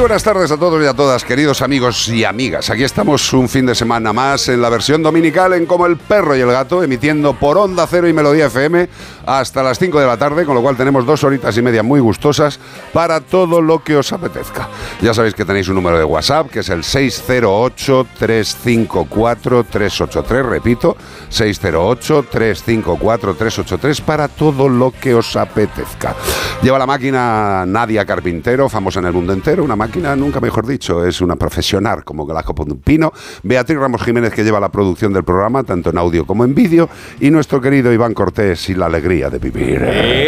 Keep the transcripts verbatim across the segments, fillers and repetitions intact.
buenas tardes a todos y a todas, queridos amigos y amigas. Aquí estamos un fin de semana más en la versión dominical en Como el Perro y el Gato, emitiendo por Onda Cero y Melodía F M hasta las cinco de la tarde, con lo cual tenemos dos horitas y media muy gustosas para todo lo que os apetezca. Ya sabéis que tenéis un número de WhatsApp, que es el seis cero ocho, tres cinco cuatro, tres ocho tres, repito, seis cero ocho, tres cinco cuatro, tres ocho tres, para todo lo que os apetezca. Lleva la máquina Nadia Carpintero, famosa en el mundo entero, una máquina, nunca mejor dicho, es una profesional como Galajo Pino, Beatriz Ramos Jiménez, que lleva la producción del programa, tanto en audio como en vídeo, y nuestro querido Iván Cortés y la alegría de vivir.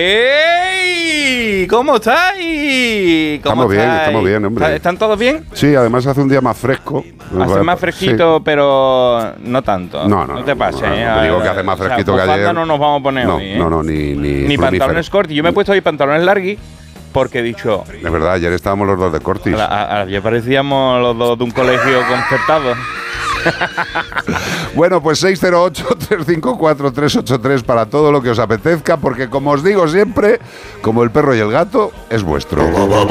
¡Ey! ¿Cómo estáis? ¿Cómo estamos estáis? bien, estamos bien, hombre. ¿Están todos bien? Sí, además hace un día más fresco. Hace más fresquito, sí, pero no tanto. No, no, no te pases. No, no, ¿eh? no te digo que hace más fresquito, o sea, que ayer. No nos vamos a poner no, hoy, ¿eh? No, no, ni Ni, ni pantalones cortis. Yo me he puesto hoy pantalones largos porque he dicho... De verdad, ayer estábamos los dos de cortis. Ayer parecíamos los dos de un colegio concertado. Bueno, pues seis cero ocho, tres cinco cuatro, tres ocho tres para todo lo que os apetezca, porque como os digo siempre, como el perro y el gato, es vuestro.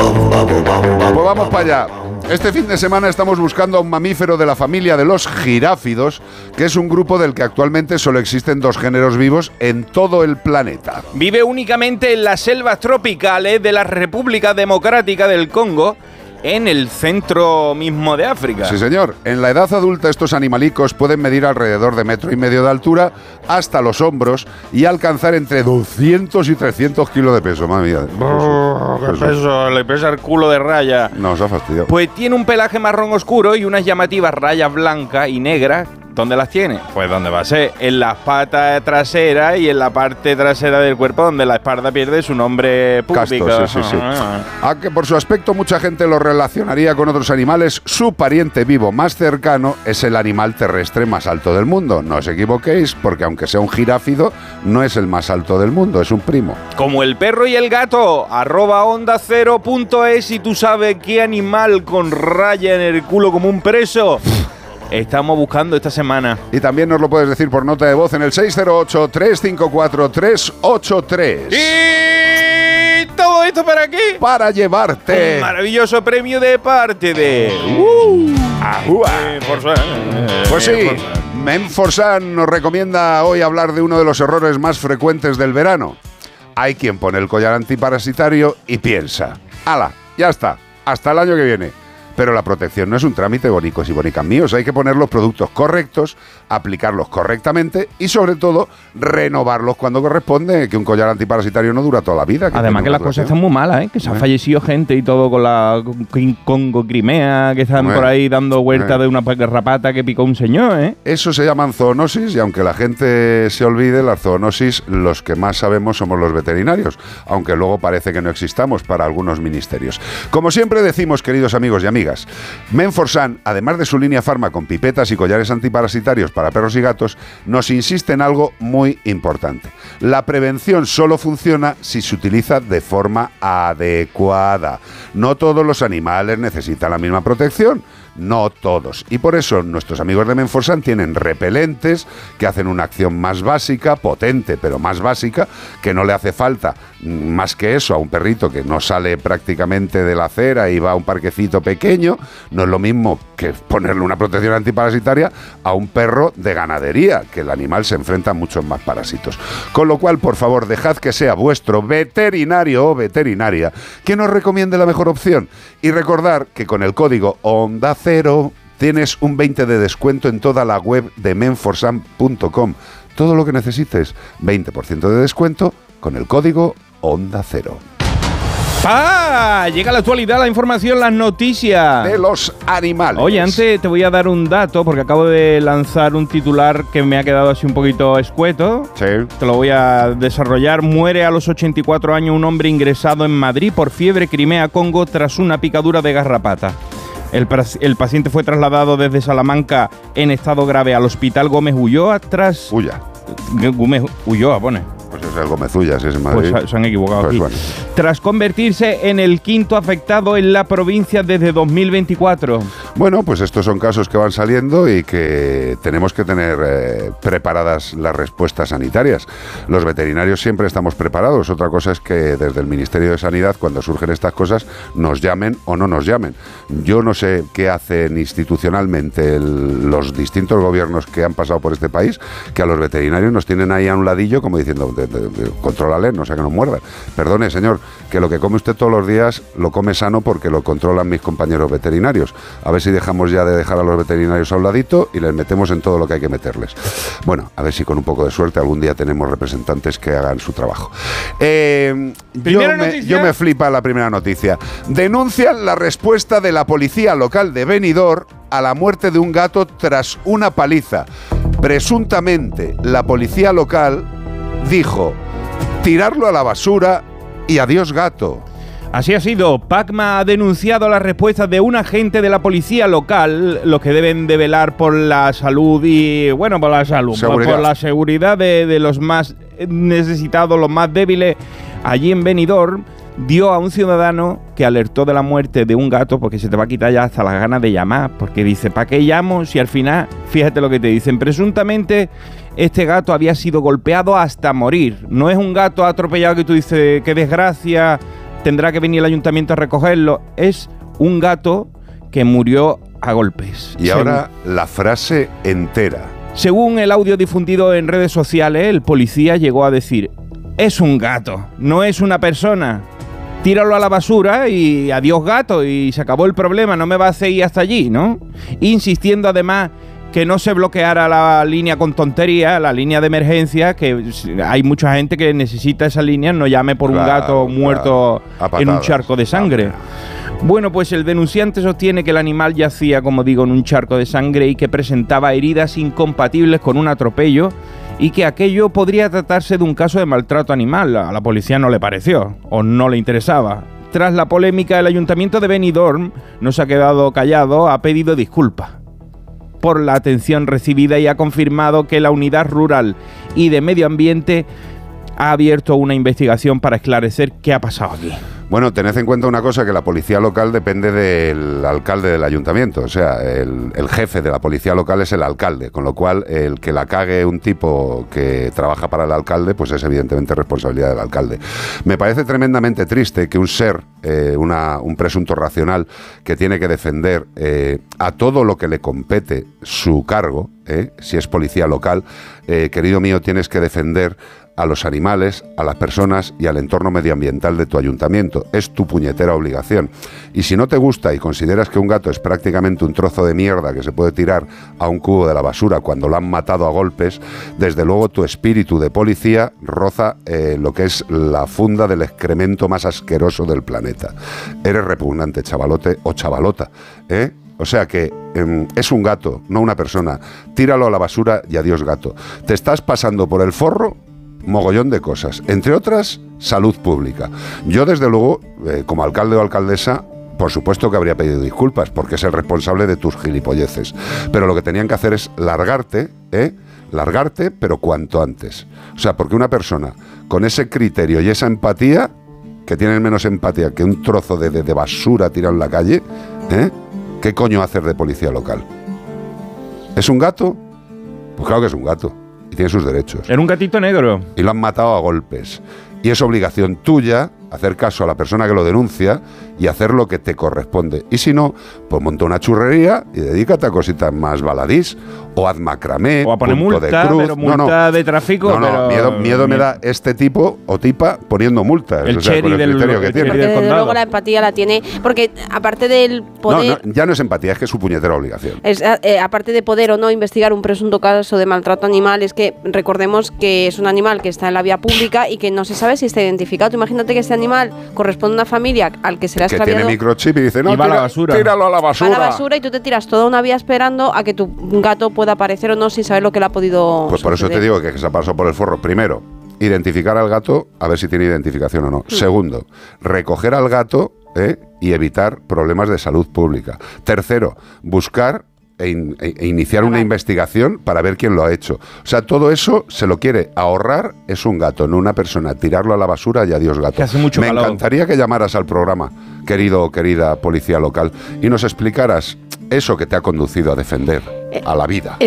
Pues vamos para allá. Este fin de semana estamos buscando a un mamífero de la familia de los giráfidos, que es un grupo del que actualmente solo existen dos géneros vivos en todo el planeta. Vive únicamente en las selvas tropicales de la República Democrática del Congo, en el centro mismo de África. Sí, señor. En la edad adulta estos animalicos pueden medir alrededor de metro y medio de altura hasta los hombros y alcanzar entre doscientos y trescientos kilos de peso. Madre mía. Oh, qué peso, le pesa el culo de raya. No, se ha fastidiado. Pues tiene un pelaje marrón oscuro y unas llamativas rayas blancas y negras. ¿Dónde las tiene? Pues ¿dónde va a ser? En las patas traseras y en la parte trasera del cuerpo, donde la espalda pierde su nombre público. Casto, sí, sí, sí. Aunque por su aspecto mucha gente lo relacionaría con otros animales, su pariente vivo más cercano es el animal terrestre más alto del mundo. No os equivoquéis, porque aunque sea un giráfido, no es el más alto del mundo, es un primo. Como el perro y el gato, arroba onda cero punto es, y tú sabes qué animal con raya en el culo como un preso estamos buscando esta semana. Y también nos lo puedes decir por nota de voz en el seis cero ocho, tres cinco cuatro, tres ocho tres. ¿Y todo esto para qué? Para llevarte un maravilloso premio de parte de... Uh, Menforsan. Pues sí, Menforsan nos recomienda hoy hablar de uno de los errores más frecuentes del verano. Hay quien pone el collar antiparasitario y piensa: ¡hala, ya está, hasta el año que viene! Pero la protección no es un trámite, bonicos y bonicas míos. Hay que poner los productos correctos, aplicarlos correctamente y, sobre todo, renovarlos cuando corresponde, que un collar antiparasitario no dura toda la vida. Además que las cosas están muy malas, ¿eh? Que se ha fallecido gente y todo con la Congo Crimea, que están por ahí dando vuelta de una garrapata que picó un señor, ¿eh? Eso se llaman zoonosis, y aunque la gente se olvide, las zoonosis, los que más sabemos somos los veterinarios, aunque luego parece que no existamos para algunos ministerios. Como siempre decimos, queridos amigos y amigas, Menforsan, además de su línea Pharma con pipetas y collares antiparasitarios para perros y gatos, nos insiste en algo muy importante. La prevención solo funciona si se utiliza de forma adecuada. No todos los animales necesitan la misma protección. No todos. Y por eso nuestros amigos de Menforsan tienen repelentes que hacen una acción más básica, potente, pero más básica, que no le hace falta más que eso a un perrito que no sale prácticamente de la acera y va a un parquecito pequeño. No es lo mismo que ponerle una protección antiparasitaria a un perro de ganadería, que el animal se enfrenta a muchos más parásitos. Con lo cual, por favor, dejad que sea vuestro veterinario o veterinaria quien os recomiende la mejor opción. Y recordar que con el código Onda Cero tienes un veinte de descuento en toda la web de menforsan punto com. Todo lo que necesites, veinte por ciento de descuento con el código Onda Cero. ¡Ah! Llega la actualidad, la información, las noticias de los animales. Oye, antes te voy a dar un dato, porque acabo de lanzar un titular que me ha quedado así un poquito escueto. Sí. Te lo voy a desarrollar. Muere a los ochenta y cuatro años un hombre ingresado en Madrid por fiebre Crimea-Congo tras una picadura de garrapata. El, el paciente fue trasladado desde Salamanca en estado grave al hospital Gómez Ulloa tras... Ulla. Gómez Ulloa, pone. Pues es el Gómezullas, es en Madrid. Pues se han equivocado pues aquí. Bueno. Tras convertirse en el quinto afectado en la provincia desde dos mil veinticuatro. Bueno, pues estos son casos que van saliendo y que tenemos que tener eh, preparadas las respuestas sanitarias. Los veterinarios siempre estamos preparados. Otra cosa es que desde el Ministerio de Sanidad, cuando surgen estas cosas, nos llamen o no nos llamen. Yo no sé qué hacen institucionalmente el, los distintos gobiernos que han pasado por este país, que a los veterinarios nos tienen ahí a un ladillo como diciendo, de, de, de, contrólale, no sea que nos muerdan. Perdone, señor, que lo que come usted todos los días lo come sano porque lo controlan mis compañeros veterinarios. A ver si dejamos ya de dejar a los veterinarios a un ladito y les metemos en todo lo que hay que meterles. Bueno, a ver si con un poco de suerte algún día tenemos representantes que hagan su trabajo. Eh, yo, me, yo me flipa la primera noticia. Denuncian la respuesta de la policía local de Benidorm a la muerte de un gato tras una paliza. Presuntamente, la policía local dijo: tirarlo a la basura y adiós gato. Así ha sido. Pacma ha denunciado la respuesta de un agente de la policía local, los que deben de velar por la salud y, bueno, por la salud, seguridad. por la seguridad de, de los más necesitados, los más débiles, allí en Benidorm. Dio a un ciudadano que alertó de la muerte de un gato, porque se te va a quitar ya hasta las ganas de llamar, porque dice, ¿para qué llamo? Si al final, fíjate lo que te dicen, presuntamente este gato había sido golpeado hasta morir. No es un gato atropellado que tú dices, qué desgracia, tendrá que venir el ayuntamiento a recogerlo. Es un gato que murió a golpes. Y según, ahora la frase entera. Según el audio difundido en redes sociales, el policía llegó a decir, es un gato, no es una persona. Tíralo a la basura y adiós gato y se acabó el problema, no me va a hacer ir hasta allí, ¿no? Insistiendo además que no se bloqueara la línea con tontería, la línea de emergencia, que hay mucha gente que necesita esa línea, no llame por claro, un gato muerto claro. en un charco de sangre. Ah, bueno, pues el denunciante sostiene que el animal yacía, como digo, en un charco de sangre y que presentaba heridas incompatibles con un atropello, y que aquello podría tratarse de un caso de maltrato animal. A la policía no le pareció, o no le interesaba. Tras la polémica, el ayuntamiento de Benidorm no se ha quedado callado, ha pedido disculpas por la atención recibida y ha confirmado que la unidad rural y de medio ambiente ha abierto una investigación para esclarecer qué ha pasado aquí. Bueno, tened en cuenta una cosa, que la policía local depende del alcalde del ayuntamiento, o sea, el, el jefe de la policía local es el alcalde, con lo cual el que la cague un tipo que trabaja para el alcalde, pues es evidentemente responsabilidad del alcalde. Me parece tremendamente triste que un ser, eh, una, un presunto racional que tiene que defender eh, a todo lo que le compete su cargo, eh, si es policía local, eh, querido mío, tienes que defender a los animales, a las personas y al entorno medioambiental de tu ayuntamiento. Es tu puñetera obligación. Y si no te gusta y consideras que un gato es prácticamente un trozo de mierda que se puede tirar a un cubo de la basura cuando lo han matado a golpes, desde luego tu espíritu de policía roza eh, lo que es la funda del excremento más asqueroso del planeta. Eres repugnante, chavalote o chavalota, ¿eh? O sea que eh, es un gato, no una persona. Tíralo a la basura y adiós gato. Te estás pasando por el forro mogollón de cosas, entre otras, salud pública. Yo, desde luego, eh, como alcalde o alcaldesa, por supuesto que habría pedido disculpas, porque es el responsable de tus gilipolleces. Pero lo que tenían que hacer es largarte, ¿eh? Largarte, pero cuanto antes. O sea, porque una persona con ese criterio y esa empatía, que tienen menos empatía que un trozo de, de, de basura tirado en la calle, ¿eh? ¿Qué coño hacer de policía local? ¿Es un gato? Pues claro que es un gato. Y tiene sus derechos. Era un gatito negro. Y lo han matado a golpes. Y es obligación tuya hacer caso a la persona que lo denuncia y hacer lo que te corresponde. Y si no, pues monta una churrería y dedícate a cositas más baladís. O haz macramé, o a poner punto multa, de cruz. pero multa no, no. de tráfico. No, no, pero... miedo, miedo me da este tipo o tipa poniendo multas. El o sea, cherry con el del, criterio que el tiene. Porque desde luego la empatía la tiene, porque aparte del poder... No, no, ya no es empatía, es que es su puñetera obligación. Es, eh, aparte de poder o no investigar un presunto caso de maltrato animal, es que recordemos que es un animal que está en la vía pública y que no se sabe si está identificado. Tú imagínate que este animal corresponde a una familia al que será que extraviado. Tiene microchip y dice, no, y va tira, a la basura. tíralo a la basura. Va a la basura y tú te tiras toda una vía esperando a que tu gato pueda aparecer o no sin saber lo que le ha podido Pues por suceder. eso te digo que se ha pasado por el forro. Primero, identificar al gato, a ver si tiene identificación o no. Hmm. Segundo, recoger al gato, ¿eh? y evitar problemas de salud pública. Tercero, buscar e, in, e iniciar una investigación para ver quién lo ha hecho. O sea, todo eso se lo quiere ahorrar, es un gato, no una persona. Tirarlo a la basura y adiós gato. Que hace mucho Me calor. encantaría que llamaras al programa, querido o querida policía local, y nos explicaras eso que te ha conducido a defender a la vida.